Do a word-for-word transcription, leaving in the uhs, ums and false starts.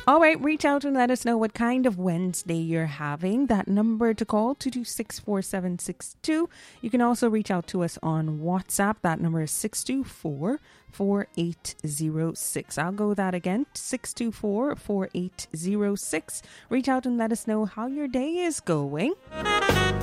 All right, reach out and let us know what kind of Wednesday you're having. That number to call, two two six, four seven six two. You can also reach out to us on WhatsApp. That number is six two four, four eight zero six. I'll go with that again, six two four, four eight zero six. Reach out and let us know how your day is going.